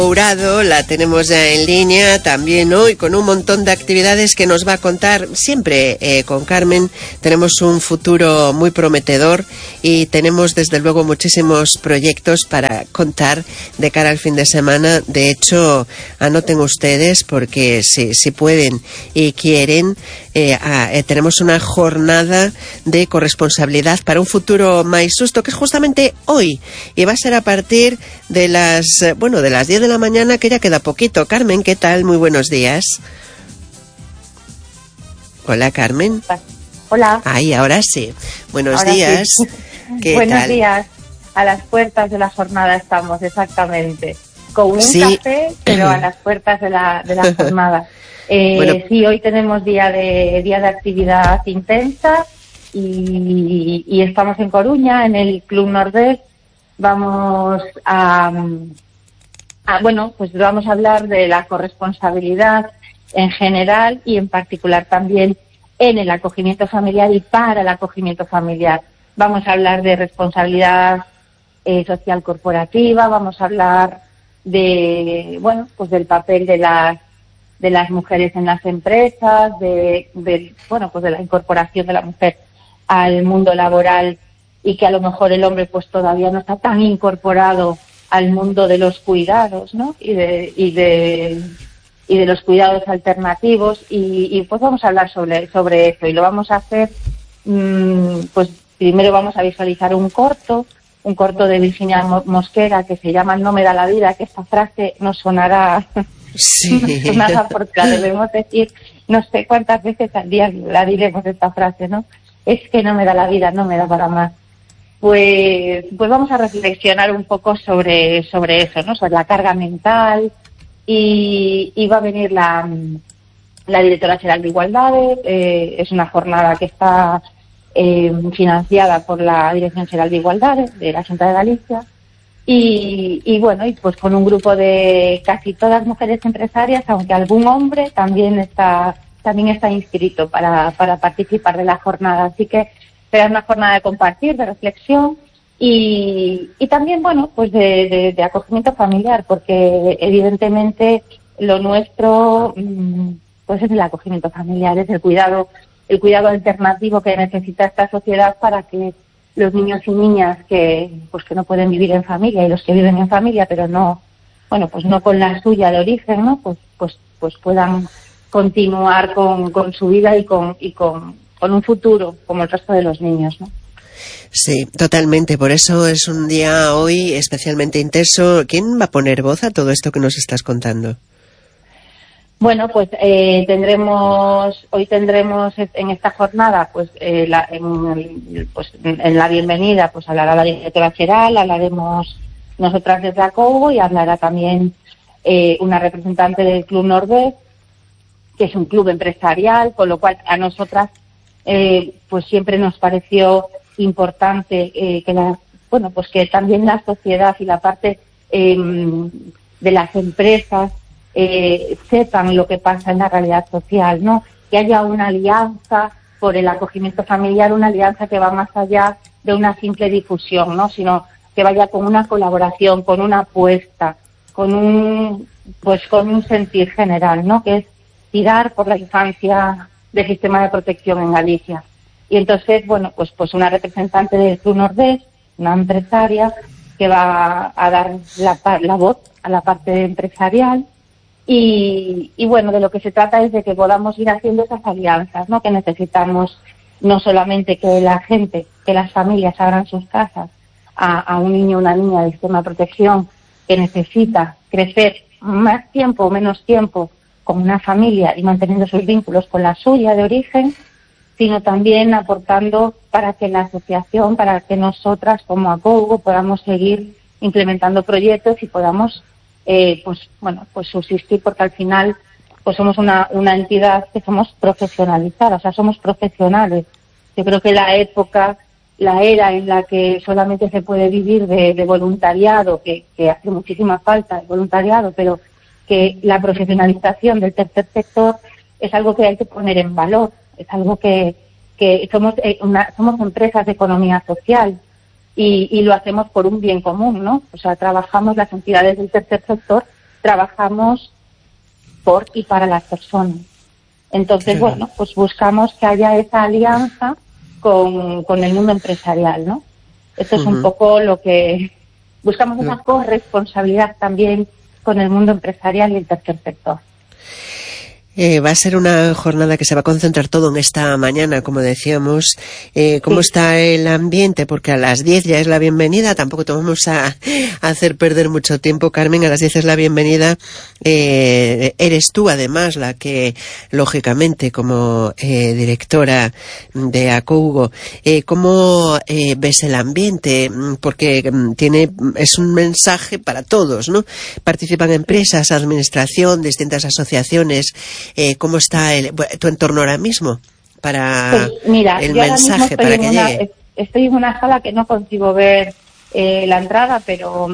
Mourado la tenemos ya en línea también hoy con un montón de actividades que nos va a contar. Siempre con Carmen tenemos un futuro muy prometedor y tenemos desde luego muchísimos proyectos para contar de cara al fin de semana. De hecho, anoten ustedes porque si pueden y quieren, tenemos una jornada de corresponsabilidad para un futuro máis justo, que es justamente hoy y va a ser a partir de las 10 de la mañana, que ya queda poquito. Carmen, ¿qué tal? Muy buenos días. Hola, Carmen. Hola. Ay, ahora sí. Buenos días. Sí. ¿Qué Buenos tal? días. A las puertas de la jornada estamos, exactamente. Con un Sí. Café, pero a las puertas de la jornada. Bueno. Sí, hoy tenemos día de actividad intensa y estamos en Coruña, en el Club Nordés. Vamos vamos a hablar de la corresponsabilidad en general y en particular también en el acogimiento familiar y para el acogimiento familiar. Vamos a hablar de responsabilidad social corporativa, vamos a hablar del papel de las mujeres en las empresas, de la incorporación de la mujer al mundo laboral y que a lo mejor el hombre pues todavía no está tan incorporado al mundo de los cuidados, ¿no? Y de los cuidados alternativos y pues vamos a hablar sobre eso y lo vamos a hacer primero vamos a visualizar un corto de Virginia Mosquera que se llama No me da la vida, que esta frase nos sonará Sí. porque la debemos decir no sé cuántas veces al día la diremos esta frase, ¿no? Es que no me da la vida, no me da para más. Pues vamos a reflexionar un poco sobre eso, ¿no? Sobre la carga mental y va a venir la directora general de Igualdades. Es una jornada que está financiada por la Dirección General de Igualdades de la Xunta de Galicia y pues con un grupo de casi todas mujeres empresarias, aunque algún hombre también está inscrito para participar de la jornada. Así que será una jornada de compartir, de reflexión y también, de acogimiento familiar, porque evidentemente lo nuestro pues es el acogimiento familiar, es el cuidado alternativo que necesita esta sociedad para que los niños y niñas que no pueden vivir en familia y los que viven en familia, pero no con la suya de origen, ¿no? Pues puedan continuar con su vida y con un futuro como el resto de los niños, ¿no? Sí, totalmente. Por eso es un día hoy especialmente intenso. ¿Quién va a poner voz a todo esto que nos estás contando? Bueno, pues hoy tendremos en esta jornada, en la bienvenida, pues hablará la directora general, hablaremos nosotras desde ACOGO y hablará también una representante del Club Nordés, que es un club empresarial, con lo cual a nosotras pues siempre nos pareció importante que también la sociedad y la parte de las empresas sepan lo que pasa en la realidad social, ¿no? Que haya una alianza por el acogimiento familiar, una alianza que va más allá de una simple difusión, ¿no? Sino que vaya con una colaboración, con una apuesta, con un sentir general, ¿no? Que es tirar por la infancia del sistema de protección en Galicia. Y entonces, pues una representante del Club Nordés, una empresaria, que va a dar la voz a la parte empresarial y de lo que se trata es de que podamos ir haciendo esas alianzas, ¿no? Que necesitamos no solamente que las familias abran sus casas a un niño o una niña del sistema de protección que necesita crecer más tiempo o menos tiempo con una familia y manteniendo sus vínculos con la suya de origen, sino también aportando para que la asociación, para que nosotras como ACOGO podamos seguir implementando proyectos y podamos subsistir, porque al final pues somos una entidad que somos profesionalizadas, o sea, somos profesionales. Yo creo que la era en la que solamente se puede vivir de voluntariado, que hace muchísima falta el voluntariado, pero que la profesionalización del tercer sector es algo que hay que poner en valor, es algo que somos empresas de economía social y lo hacemos por un bien común, ¿no? O sea, trabajamos las entidades del tercer sector trabajamos por y para las personas. Entonces, Claro. bueno, pues buscamos que haya esa alianza con el mundo empresarial, ¿no? Esto es un poco lo que buscamos, esa corresponsabilidad también con el mundo empresarial y el tercer sector. Va a ser una jornada que se va a concentrar todo en esta mañana, como decíamos. ¿Cómo está el ambiente? Porque a las 10 ya es la bienvenida, tampoco te vamos a hacer perder mucho tiempo, Carmen. A las 10 es la bienvenida. Eres tú, además, la que, lógicamente, como directora de Acougo, ¿cómo ves el ambiente? Porque es un mensaje para todos, ¿no? Participan empresas, administración, distintas asociaciones. ¿Cómo está tu entorno ahora mismo para pues mira, el yo mensaje, para que llegue? Estoy en una sala que no consigo ver la entrada, pero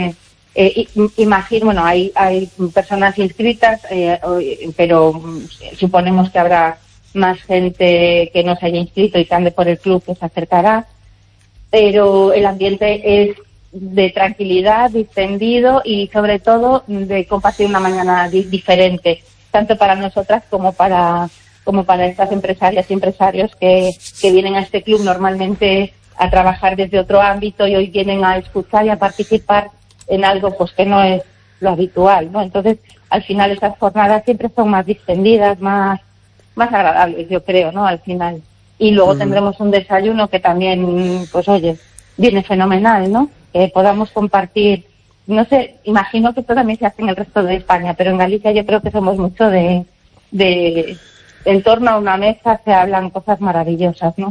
imagino, bueno, hay personas inscritas, pero suponemos que habrá más gente que no se haya inscrito y que ande por el club que se acercará, pero el ambiente es de tranquilidad, distendido y sobre todo de compartir una mañana diferente, tanto para nosotras como para estas empresarias y empresarios que vienen a este club normalmente a trabajar desde otro ámbito y hoy vienen a escuchar y a participar en algo pues que no es lo habitual, ¿no? Entonces, al final esas jornadas siempre son más distendidas, más agradables, yo creo, ¿no? Al final. Y luego tendremos un desayuno que también, pues oye, viene fenomenal, ¿no? Que podamos compartir. No sé, imagino que esto también se hace en el resto de España, pero en Galicia yo creo que somos mucho de en torno a una mesa se hablan cosas maravillosas, ¿no?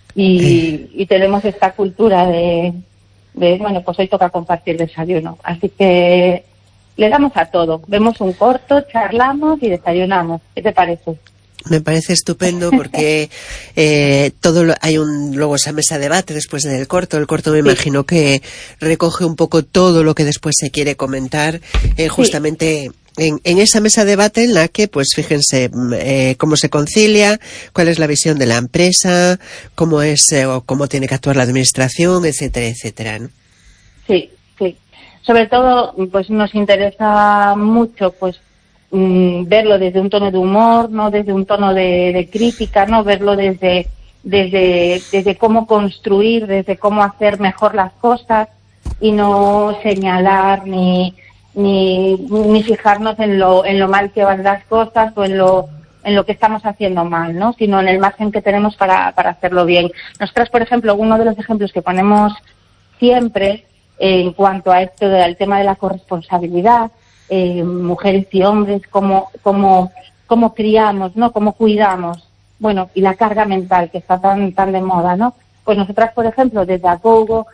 Y tenemos esta cultura de bueno, pues hoy toca compartir desayuno. Así que le damos a todo. Vemos un corto, charlamos y desayunamos. ¿Qué te parece? Me parece estupendo porque hay luego esa mesa de debate después del corto. El corto me imagino que recoge un poco todo lo que después se quiere comentar, justamente en esa mesa de debate en la que, pues fíjense, cómo se concilia, cuál es la visión de la empresa, cómo es o cómo tiene que actuar la administración, etcétera, etcétera, ¿no? Sí. Sobre todo, pues nos interesa mucho, pues verlo desde un tono de humor, no desde un tono de crítica, no verlo desde cómo construir, desde cómo hacer mejor las cosas y no señalar ni fijarnos en lo mal que van las cosas o en lo que estamos haciendo mal, ¿no? Sino en el margen que tenemos para hacerlo bien. Nosotras, por ejemplo, uno de los ejemplos que ponemos siempre en cuanto a esto del tema de la corresponsabilidad, mujeres y hombres, cómo criamos, ¿no? Cómo cuidamos, bueno, y la carga mental que está tan de moda, ¿no? Pues nosotras, por ejemplo, desde Acougo,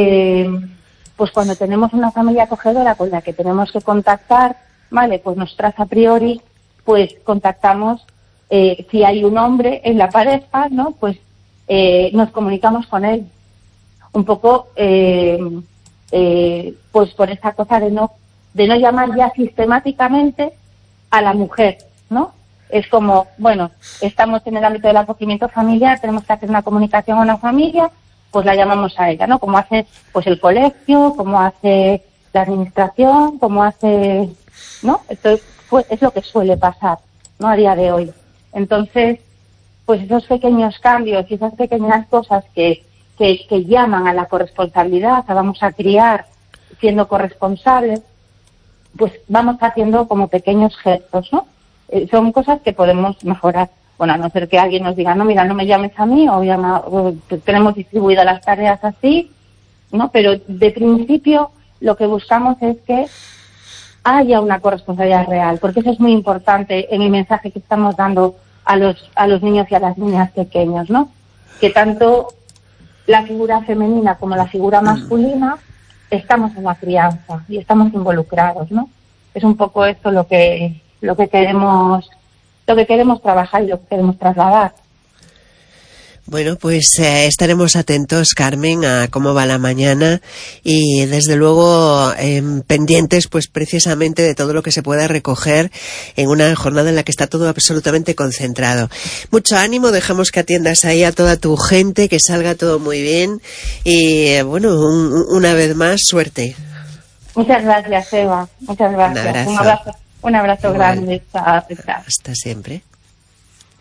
pues cuando tenemos una familia acogedora con la que tenemos que contactar, ¿vale? Pues nosotras a priori, pues contactamos, si hay un hombre en la pareja, ¿no? Pues nos comunicamos con él. Un poco, pues por esa cosa de no llamar ya sistemáticamente a la mujer, ¿no? Es como, bueno, estamos en el ámbito del acogimiento familiar, tenemos que hacer una comunicación a una familia, pues la llamamos a ella, ¿no? Como hace pues el colegio, como hace la administración, como hace, ¿no? Esto es lo que suele pasar, ¿no? A día de hoy. Entonces, pues esos pequeños cambios y esas pequeñas cosas que llaman a la corresponsabilidad, a vamos a criar siendo corresponsables, pues vamos haciendo como pequeños gestos, ¿no? Son cosas que podemos mejorar. Bueno, a no ser que alguien nos diga, no, mira, no me llames a mí, o tenemos distribuidas las tareas así, ¿no? Pero de principio lo que buscamos es que haya una corresponsabilidad real, porque eso es muy importante en el mensaje que estamos dando a los niños y a las niñas pequeños, ¿no? Que tanto la figura femenina como la figura masculina estamos en la crianza y estamos involucrados, ¿no? Es un poco esto lo que queremos trabajar y lo que queremos trasladar. Bueno, pues estaremos atentos, Carmen, a cómo va la mañana y desde luego pendientes pues precisamente de todo lo que se pueda recoger en una jornada en la que está todo absolutamente concentrado. Mucho ánimo, dejamos que atiendas ahí a toda tu gente, que salga todo muy bien y bueno, una vez más, suerte. Muchas gracias, Eva. Muchas gracias. Un abrazo Igual. grande. Chao, chao. Hasta siempre.